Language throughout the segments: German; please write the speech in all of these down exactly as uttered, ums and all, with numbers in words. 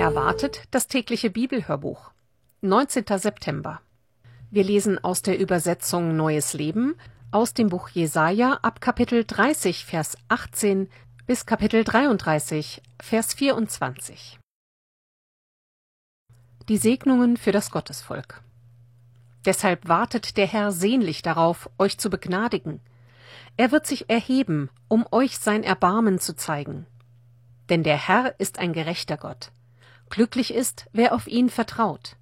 Erwartet das tägliche Bibelhörbuch. neunzehnter September. Wir lesen aus der Übersetzung Neues Leben aus dem Buch Jesaja ab Kapitel dreißig, Vers achtzehn bis Kapitel dreiunddreißig, Vers vierundzwanzig. Die Segnungen für das Gottesvolk. Deshalb wartet der Herr sehnlich darauf, euch zu begnadigen. Er wird sich erheben, um euch sein Erbarmen zu zeigen. Denn der Herr ist ein gerechter Gott. Glücklich ist, wer auf ihn vertraut.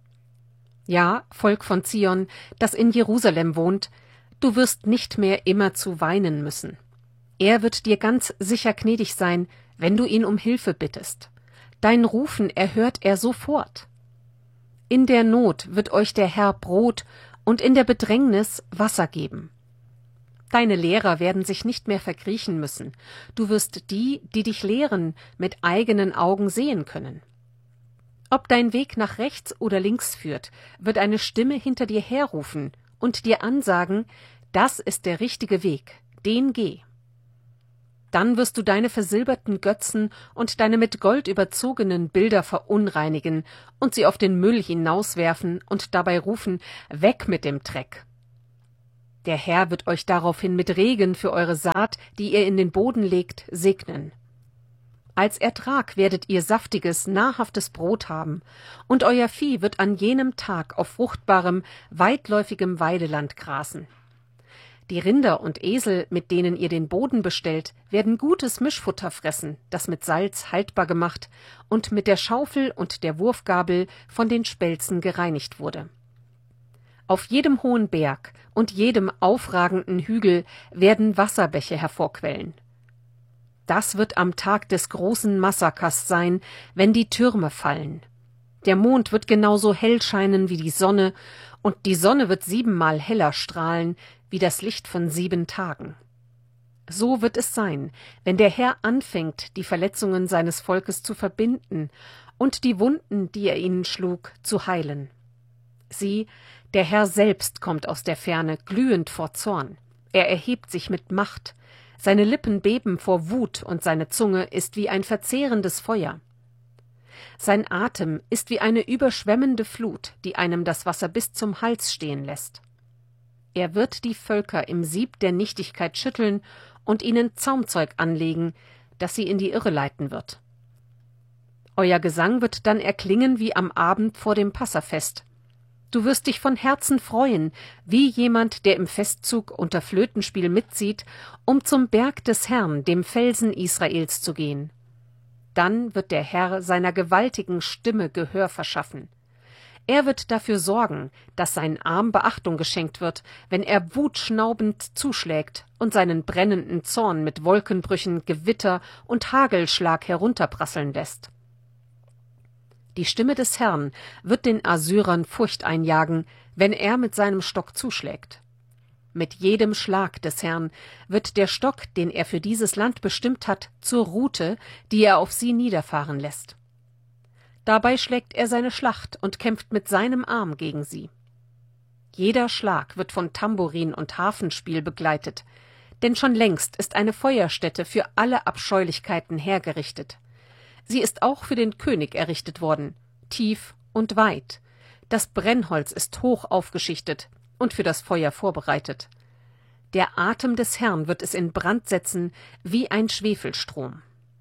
Ja, Volk von Zion, das in Jerusalem wohnt, du wirst nicht mehr immerzu weinen müssen. Er wird dir ganz sicher gnädig sein, wenn du ihn um Hilfe bittest. Dein Rufen erhört er sofort. In der Not wird euch der Herr Brot und in der Bedrängnis Wasser geben. Deine Lehrer werden sich nicht mehr verkriechen müssen. Du wirst die, die dich lehren, mit eigenen Augen sehen können. Ob dein Weg nach rechts oder links führt, wird eine Stimme hinter dir herrufen und dir ansagen, das ist der richtige Weg, den geh. Dann wirst du deine versilberten Götzen und deine mit Gold überzogenen Bilder verunreinigen und sie auf den Müll hinauswerfen und dabei rufen, weg mit dem Dreck. Der Herr wird euch daraufhin mit Regen für eure Saat, die ihr in den Boden legt, segnen. Als Ertrag werdet ihr saftiges, nahrhaftes Brot haben, und euer Vieh wird an jenem Tag auf fruchtbarem, weitläufigem Weideland grasen. Die Rinder und Esel, mit denen ihr den Boden bestellt, werden gutes Mischfutter fressen, das mit Salz haltbar gemacht und mit der Schaufel und der Wurfgabel von den Spelzen gereinigt wurde. Auf jedem hohen Berg und jedem aufragenden Hügel werden Wasserbäche hervorquellen. Das wird am Tag des großen Massakers sein, wenn die Türme fallen. Der Mond wird genauso hell scheinen wie die Sonne, und die Sonne wird siebenmal heller strahlen wie das Licht von sieben Tagen. So wird es sein, wenn der Herr anfängt, die Verletzungen seines Volkes zu verbinden und die Wunden, die er ihnen schlug, zu heilen. Sieh, der Herr selbst kommt aus der Ferne, glühend vor Zorn. Er erhebt sich mit Macht. Seine Lippen beben vor Wut und seine Zunge ist wie ein verzehrendes Feuer. Sein Atem ist wie eine überschwemmende Flut, die einem das Wasser bis zum Hals stehen lässt. Er wird die Völker im Sieb der Nichtigkeit schütteln und ihnen Zaumzeug anlegen, das sie in die Irre leiten wird. Euer Gesang wird dann erklingen wie am Abend vor dem Passafest. Du wirst dich von Herzen freuen, wie jemand, der im Festzug unter Flötenspiel mitzieht, um zum Berg des Herrn, dem Felsen Israels, zu gehen. Dann wird der Herr seiner gewaltigen Stimme Gehör verschaffen. Er wird dafür sorgen, dass sein Arm Beachtung geschenkt wird, wenn er wutschnaubend zuschlägt und seinen brennenden Zorn mit Wolkenbrüchen, Gewitter und Hagelschlag herunterprasseln lässt. Die Stimme des Herrn wird den Assyrern Furcht einjagen, wenn er mit seinem Stock zuschlägt. Mit jedem Schlag des Herrn wird der Stock, den er für dieses Land bestimmt hat, zur Rute, die er auf sie niederfahren lässt. Dabei schlägt er seine Schlacht und kämpft mit seinem Arm gegen sie. Jeder Schlag wird von Tambourin und Harfenspiel begleitet, denn schon längst ist eine Feuerstätte für alle Abscheulichkeiten hergerichtet. Sie ist auch für den König errichtet worden, tief und weit. Das Brennholz ist hoch aufgeschichtet und für das Feuer vorbereitet. Der Atem des Herrn wird es in Brand setzen wie ein Schwefelstrom.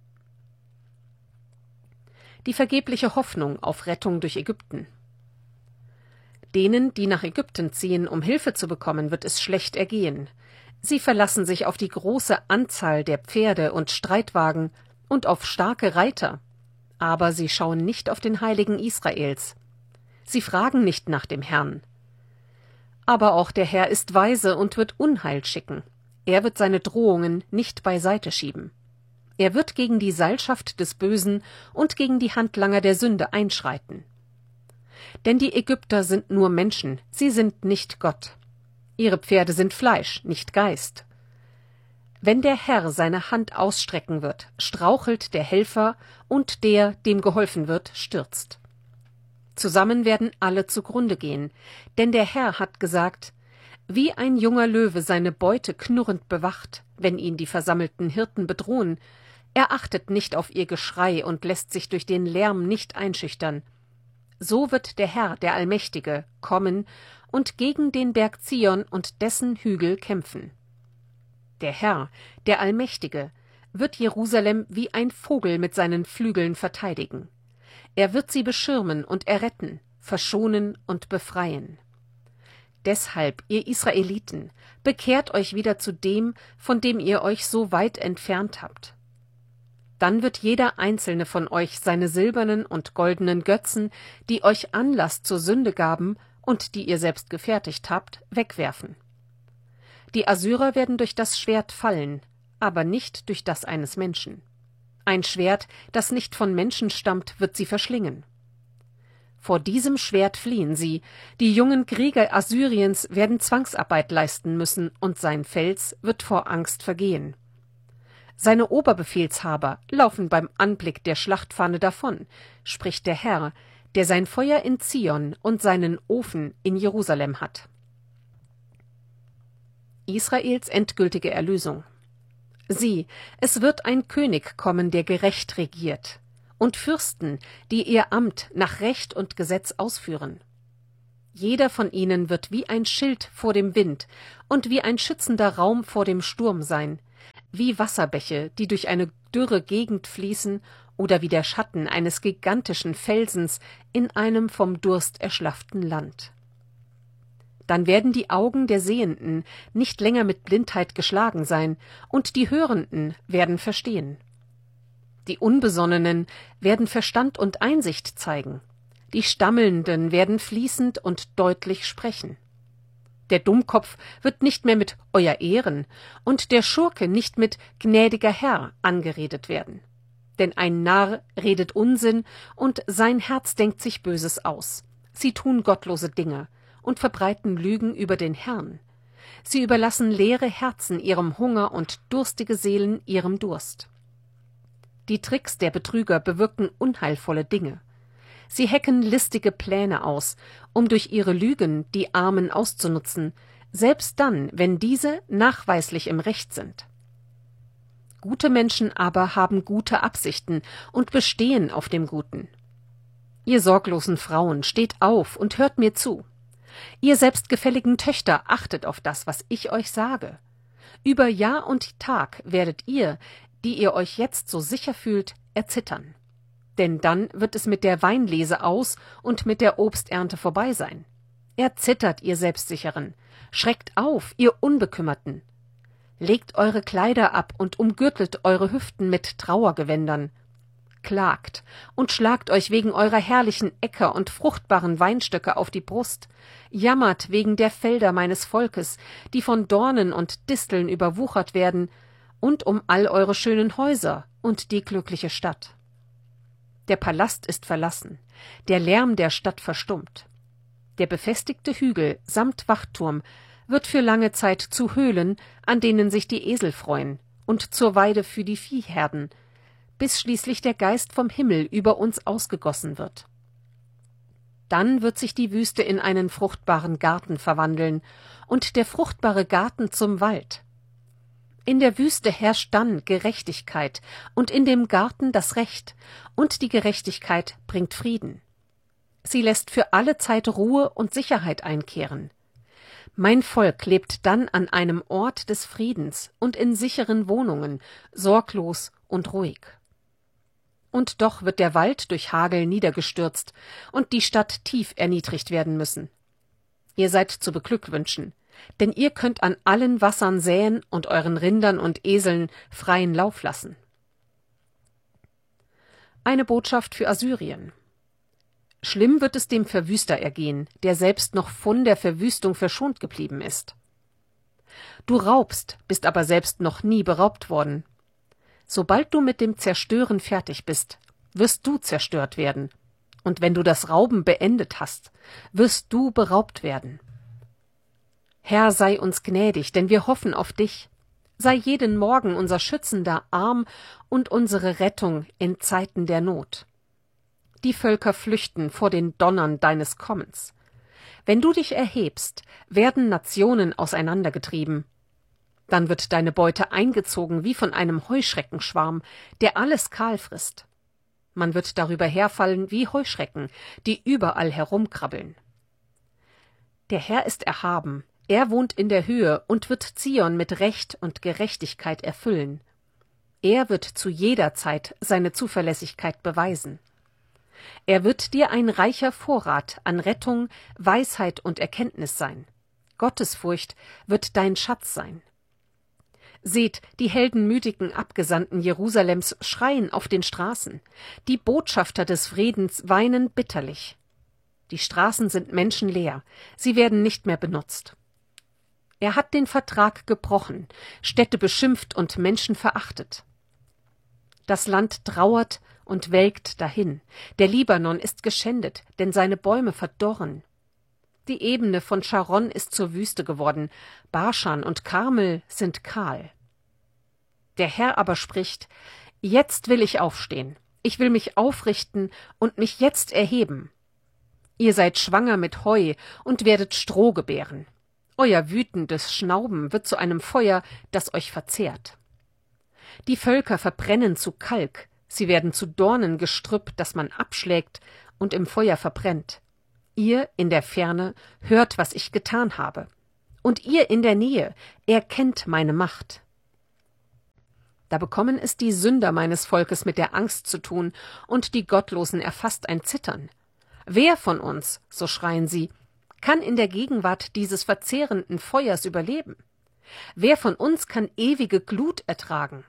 Die vergebliche Hoffnung auf Rettung durch Ägypten. Denen, die nach Ägypten ziehen, um Hilfe zu bekommen, wird es schlecht ergehen. Sie verlassen sich auf die große Anzahl der Pferde und Streitwagen und auf starke Reiter. Aber sie schauen nicht auf den Heiligen Israels. Sie fragen nicht nach dem Herrn. Aber auch der Herr ist weise und wird Unheil schicken. Er wird seine Drohungen nicht beiseite schieben. Er wird gegen die Seilschaft des Bösen und gegen die Handlanger der Sünde einschreiten. Denn die Ägypter sind nur Menschen, sie sind nicht Gott. Ihre Pferde sind Fleisch, nicht Geist. Wenn der Herr seine Hand ausstrecken wird, strauchelt der Helfer, und der, dem geholfen wird, stürzt. Zusammen werden alle zugrunde gehen, denn der Herr hat gesagt, wie ein junger Löwe seine Beute knurrend bewacht, wenn ihn die versammelten Hirten bedrohen, Er achtet nicht auf ihr Geschrei und lässt sich durch den Lärm nicht einschüchtern. So wird der Herr, der Allmächtige, kommen und gegen den Berg Zion und dessen Hügel kämpfen. Der Herr, der Allmächtige, wird Jerusalem wie ein Vogel mit seinen Flügeln verteidigen. Er wird sie beschirmen und erretten, verschonen und befreien. Deshalb, ihr Israeliten, bekehrt euch wieder zu dem, von dem ihr euch so weit entfernt habt. Dann wird jeder einzelne von euch seine silbernen und goldenen Götzen, die euch Anlass zur Sünde gaben und die ihr selbst gefertigt habt, wegwerfen. Die Assyrer werden durch das Schwert fallen, aber nicht durch das eines Menschen. Ein Schwert, das nicht von Menschen stammt, wird sie verschlingen. Vor diesem Schwert fliehen sie, die jungen Krieger Assyriens werden Zwangsarbeit leisten müssen, und sein Fels wird vor Angst vergehen. Seine Oberbefehlshaber laufen beim Anblick der Schlachtfahne davon, spricht der Herr, der sein Feuer in Zion und seinen Ofen in Jerusalem hat. Israels endgültige Erlösung. Sieh, es wird ein König kommen, der gerecht regiert, und Fürsten, die ihr Amt nach Recht und Gesetz ausführen. Jeder von ihnen wird wie ein Schild vor dem Wind und wie ein schützender Raum vor dem Sturm sein, wie Wasserbäche, die durch eine dürre Gegend fließen, oder wie der Schatten eines gigantischen Felsens in einem vom Durst erschlafften Land. Dann werden die Augen der Sehenden nicht länger mit Blindheit geschlagen sein, und die Hörenden werden verstehen. Die Unbesonnenen werden Verstand und Einsicht zeigen, die Stammelnden werden fließend und deutlich sprechen. Der Dummkopf wird nicht mehr mit »Euer Ehren« und der Schurke nicht mit »gnädiger Herr« angeredet werden. Denn ein Narr redet Unsinn und sein Herz denkt sich Böses aus. Sie tun gottlose Dinge und verbreiten Lügen über den Herrn. Sie überlassen leere Herzen ihrem Hunger und durstige Seelen ihrem Durst. Die Tricks der Betrüger bewirken unheilvolle Dinge. Sie hecken listige Pläne aus, um durch ihre Lügen die Armen auszunutzen, selbst dann, wenn diese nachweislich im Recht sind. Gute Menschen aber haben gute Absichten und bestehen auf dem Guten. Ihr sorglosen Frauen, steht auf und hört mir zu. Ihr selbstgefälligen Töchter, achtet auf das, was ich euch sage. Über Jahr und Tag werdet ihr, die ihr euch jetzt so sicher fühlt, erzittern. Denn dann wird es mit der Weinlese aus und mit der Obsternte vorbei sein. Erzittert, ihr Selbstsicheren, schreckt auf, ihr Unbekümmerten. Legt eure Kleider ab und umgürtelt eure Hüften mit Trauergewändern. Klagt und schlagt euch wegen eurer herrlichen Äcker und fruchtbaren Weinstöcke auf die Brust, jammert wegen der Felder meines Volkes, die von Dornen und Disteln überwuchert werden, und um all eure schönen Häuser und die glückliche Stadt. Der Palast ist verlassen, der Lärm der Stadt verstummt. Der befestigte Hügel samt Wachturm wird für lange Zeit zu Höhlen, an denen sich die Esel freuen, und zur Weide für die Viehherden, bis schließlich der Geist vom Himmel über uns ausgegossen wird. Dann wird sich die Wüste in einen fruchtbaren Garten verwandeln und der fruchtbare Garten zum Wald. In der Wüste herrscht dann Gerechtigkeit und in dem Garten das Recht, und die Gerechtigkeit bringt Frieden. Sie lässt für alle Zeit Ruhe und Sicherheit einkehren. Mein Volk lebt dann an einem Ort des Friedens und in sicheren Wohnungen, sorglos und ruhig. Und doch wird der Wald durch Hagel niedergestürzt und die Stadt tief erniedrigt werden müssen. Ihr seid zu beglückwünschen, denn ihr könnt an allen Wassern säen und euren Rindern und Eseln freien Lauf lassen. Eine Botschaft für Assyrien. Schlimm wird es dem Verwüster ergehen, der selbst noch von der Verwüstung verschont geblieben ist. Du raubst, bist aber selbst noch nie beraubt worden. Sobald du mit dem Zerstören fertig bist, wirst du zerstört werden. Und wenn du das Rauben beendet hast, wirst du beraubt werden. Herr, sei uns gnädig, denn wir hoffen auf dich. Sei jeden Morgen unser schützender Arm und unsere Rettung in Zeiten der Not. Die Völker flüchten vor den Donnern deines Kommens. Wenn du dich erhebst, werden Nationen auseinandergetrieben. Dann wird deine Beute eingezogen wie von einem Heuschreckenschwarm, der alles kahl frisst. Man wird darüber herfallen wie Heuschrecken, die überall herumkrabbeln. Der Herr ist erhaben, er wohnt in der Höhe und wird Zion mit Recht und Gerechtigkeit erfüllen. Er wird zu jeder Zeit seine Zuverlässigkeit beweisen. Er wird dir ein reicher Vorrat an Rettung, Weisheit und Erkenntnis sein. Gottesfurcht wird dein Schatz sein. Seht, die heldenmütigen Abgesandten Jerusalems schreien auf den Straßen. Die Botschafter des Friedens weinen bitterlich. Die Straßen sind menschenleer, sie werden nicht mehr benutzt. Er hat den Vertrag gebrochen, Städte beschimpft und Menschen verachtet. Das Land trauert und welkt dahin. Der Libanon ist geschändet, denn seine Bäume verdorren. Die Ebene von Scharon ist zur Wüste geworden, Baschan und Karmel sind kahl. Der Herr aber spricht: Jetzt will ich aufstehen, ich will mich aufrichten und mich jetzt erheben. Ihr seid schwanger mit Heu und werdet Stroh gebären. Euer wütendes Schnauben wird zu einem Feuer, das euch verzehrt. Die Völker verbrennen zu Kalk, sie werden zu Dornengestrüpp, das man abschlägt und im Feuer verbrennt. Ihr in der Ferne hört, was ich getan habe. Und ihr in der Nähe erkennt meine Macht. Da bekommen es die Sünder meines Volkes mit der Angst zu tun, und die Gottlosen erfasst ein Zittern. Wer von uns, so schreien sie, kann in der Gegenwart dieses verzehrenden Feuers überleben? Wer von uns kann ewige Glut ertragen?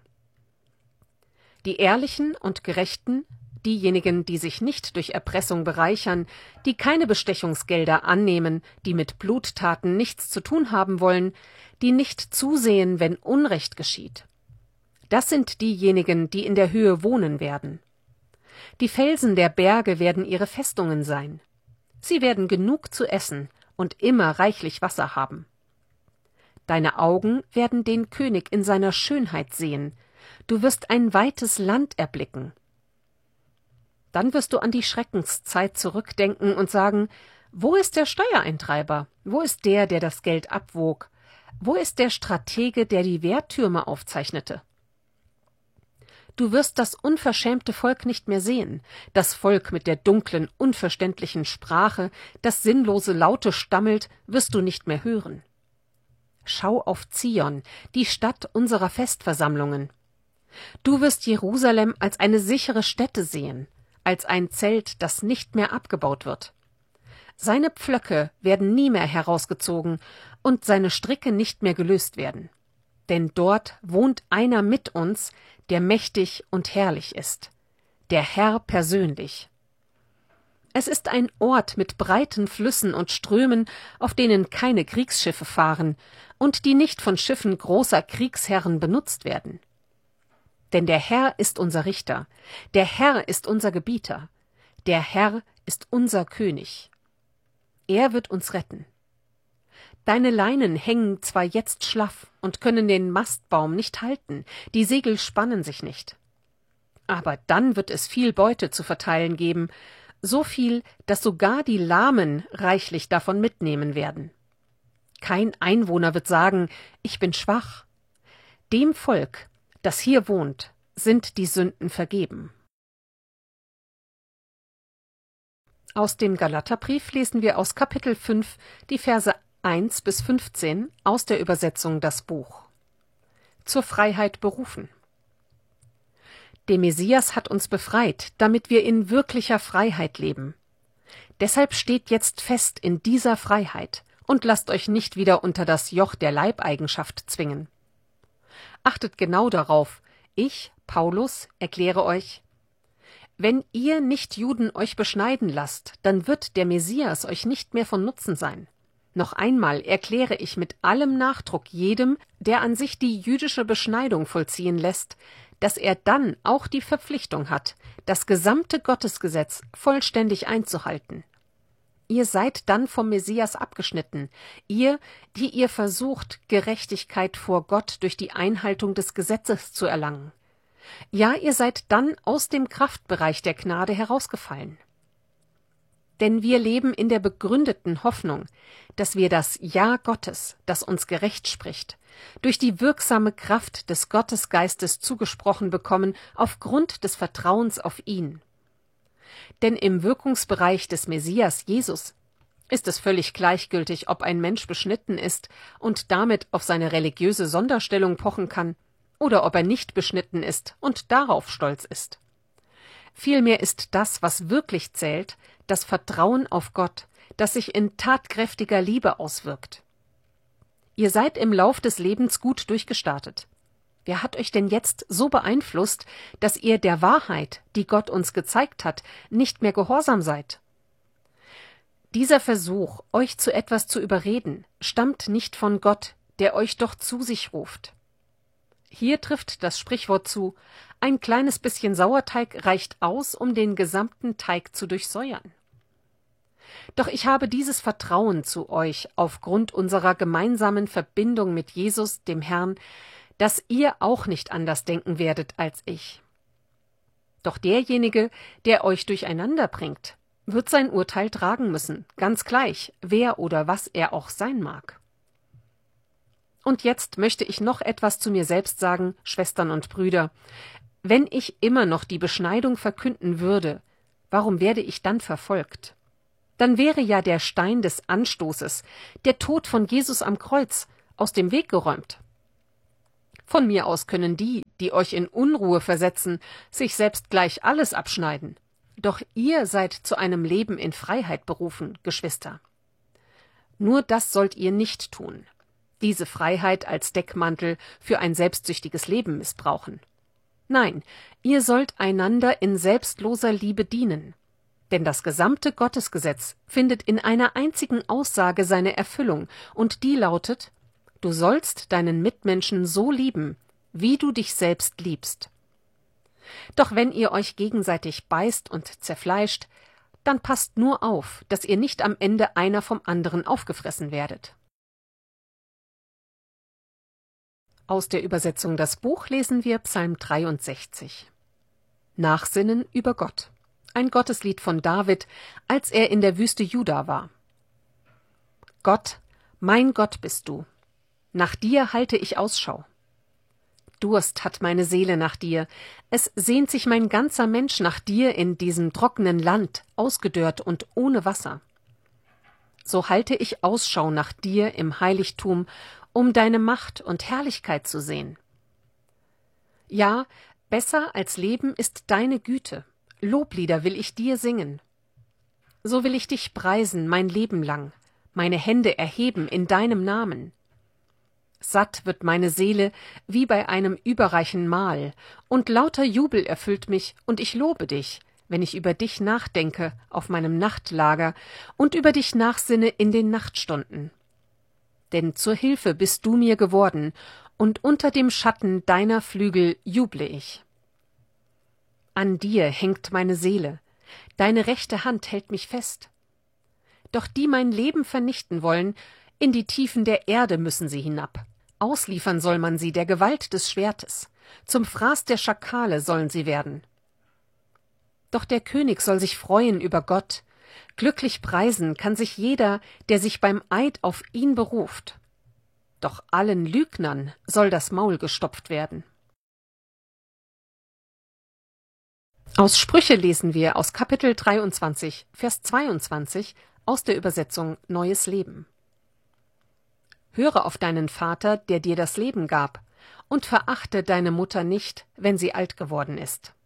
Die Ehrlichen und Gerechten, diejenigen, die sich nicht durch Erpressung bereichern, die keine Bestechungsgelder annehmen, die mit Bluttaten nichts zu tun haben wollen, die nicht zusehen, wenn Unrecht geschieht. Das sind diejenigen, die in der Höhe wohnen werden. Die Felsen der Berge werden ihre Festungen sein. Sie werden genug zu essen und immer reichlich Wasser haben. Deine Augen werden den König in seiner Schönheit sehen. Du wirst ein weites Land erblicken. Dann wirst du an die Schreckenszeit zurückdenken und sagen: Wo ist der Steuereintreiber? Wo ist der, der das Geld abwog? Wo ist der Stratege, der die Wehrtürme aufzeichnete? Du wirst das unverschämte Volk nicht mehr sehen, das Volk mit der dunklen, unverständlichen Sprache, das sinnlose Laute stammelt, wirst du nicht mehr hören. Schau auf Zion, die Stadt unserer Festversammlungen. Du wirst Jerusalem als eine sichere Stätte sehen, als ein Zelt, das nicht mehr abgebaut wird. Seine Pflöcke werden nie mehr herausgezogen und seine Stricke nicht mehr gelöst werden. Denn dort wohnt einer mit uns, der mächtig und herrlich ist, der Herr persönlich. Es ist ein Ort mit breiten Flüssen und Strömen, auf denen keine Kriegsschiffe fahren und die nicht von Schiffen großer Kriegsherren benutzt werden. Denn der Herr ist unser Richter, der Herr ist unser Gebieter, der Herr ist unser König. Er wird uns retten. Deine Leinen hängen zwar jetzt schlaff und können den Mastbaum nicht halten, die Segel spannen sich nicht. Aber dann wird es viel Beute zu verteilen geben, so viel, dass sogar die Lahmen reichlich davon mitnehmen werden. Kein Einwohner wird sagen: Ich bin schwach. Dem Volk, das hier wohnt, sind die Sünden vergeben. Aus dem Galaterbrief lesen wir aus Kapitel fünf die Verse eins bis fünfzehn aus der Übersetzung Das Buch. Zur Freiheit berufen. Der Messias hat uns befreit, damit wir in wirklicher Freiheit leben. Deshalb steht jetzt fest in dieser Freiheit und lasst euch nicht wieder unter das Joch der Leibeigenschaft zwingen. Achtet genau darauf, ich, Paulus, erkläre euch: Wenn ihr Nichtjuden euch beschneiden lasst, dann wird der Messias euch nicht mehr von Nutzen sein. Noch einmal erkläre ich mit allem Nachdruck jedem, der an sich die jüdische Beschneidung vollziehen lässt, dass er dann auch die Verpflichtung hat, das gesamte Gottesgesetz vollständig einzuhalten. Ihr seid dann vom Messias abgeschnitten, ihr, die ihr versucht, Gerechtigkeit vor Gott durch die Einhaltung des Gesetzes zu erlangen. Ja, ihr seid dann aus dem Kraftbereich der Gnade herausgefallen. denn wir leben in der begründeten Hoffnung, dass wir das Ja Gottes, das uns gerecht spricht, durch die wirksame Kraft des Gottesgeistes zugesprochen bekommen, aufgrund des Vertrauens auf ihn. Denn im Wirkungsbereich des Messias Jesus ist es völlig gleichgültig, ob ein Mensch beschnitten ist und damit auf seine religiöse Sonderstellung pochen kann, oder ob er nicht beschnitten ist und darauf stolz ist. Vielmehr ist das, was wirklich zählt, das Vertrauen auf Gott, das sich in tatkräftiger Liebe auswirkt. Ihr seid im Lauf des Lebens gut durchgestartet. Wer hat euch denn jetzt so beeinflusst, dass ihr der Wahrheit, die Gott uns gezeigt hat, nicht mehr gehorsam seid? Dieser Versuch, euch zu etwas zu überreden, stammt nicht von Gott, der euch doch zu sich ruft. Hier trifft das Sprichwort zu: Ein kleines bisschen Sauerteig reicht aus, um den gesamten Teig zu durchsäuern. Doch ich habe dieses Vertrauen zu euch aufgrund unserer gemeinsamen Verbindung mit Jesus, dem Herrn, dass ihr auch nicht anders denken werdet als ich. Doch derjenige, der euch durcheinander bringt, wird sein Urteil tragen müssen, ganz gleich, wer oder was er auch sein mag. Und jetzt möchte ich noch etwas zu mir selbst sagen, Schwestern und Brüder. Wenn ich immer noch die Beschneidung verkünden würde, warum werde ich dann verfolgt? Dann wäre ja der Stein des Anstoßes, der Tod von Jesus am Kreuz, aus dem Weg geräumt. Von mir aus können die, die euch in Unruhe versetzen, sich selbst gleich alles abschneiden. Doch ihr seid zu einem Leben in Freiheit berufen, Geschwister. Nur das sollt ihr nicht tun. Diese Freiheit als Deckmantel für ein selbstsüchtiges Leben missbrauchen. Nein, ihr sollt einander in selbstloser Liebe dienen. Denn das gesamte Gottesgesetz findet in einer einzigen Aussage seine Erfüllung, und die lautet: Du sollst deinen Mitmenschen so lieben, wie du dich selbst liebst. Doch wenn ihr euch gegenseitig beißt und zerfleischt, dann passt nur auf, dass ihr nicht am Ende einer vom anderen aufgefressen werdet. Aus der Übersetzung Das Buch lesen wir Psalm dreiundsechzig. Nachsinnen über Gott. Ein Gotteslied von David, als er in der Wüste Juda war. Gott, mein Gott bist du. Nach dir halte ich Ausschau. Durst hat meine Seele nach dir. Es sehnt sich mein ganzer Mensch nach dir in diesem trockenen Land, ausgedörrt und ohne Wasser. So halte ich Ausschau nach dir im Heiligtum, um deine Macht und Herrlichkeit zu sehen. Ja, besser als Leben ist deine Güte. Loblieder will ich dir singen. So will ich dich preisen mein Leben lang, meine Hände erheben in deinem Namen. Satt wird meine Seele wie bei einem überreichen Mahl, und lauter Jubel erfüllt mich, und ich lobe dich, wenn ich über dich nachdenke auf meinem Nachtlager und über dich nachsinne in den Nachtstunden. Denn zur Hilfe bist du mir geworden, und unter dem Schatten deiner Flügel juble ich. An dir hängt meine Seele, deine rechte Hand hält mich fest. Doch die mein Leben vernichten wollen, in die Tiefen der Erde müssen sie hinab. Ausliefern soll man sie der Gewalt des Schwertes, zum Fraß der Schakale sollen sie werden. Doch der König soll sich freuen über Gott, glücklich preisen kann sich jeder, der sich beim Eid auf ihn beruft. Doch allen Lügnern soll das Maul gestopft werden. Aus Sprüche lesen wir aus Kapitel dreiundzwanzig, Vers zweiundzwanzig aus der Übersetzung Neues Leben. Höre auf deinen Vater, der dir das Leben gab, und verachte deine Mutter nicht, wenn sie alt geworden ist.